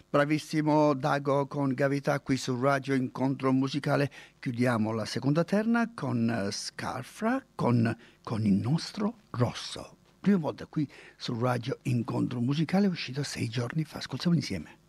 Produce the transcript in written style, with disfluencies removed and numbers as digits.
Bravissimo Dago con Gavità qui su Radio Incontro Musicale. Chiudiamo la seconda terna con Scarfra con il nostro rosso. Prima volta qui su Radio Incontro Musicale, uscito 6 giorni fa. Ascoltiamo insieme.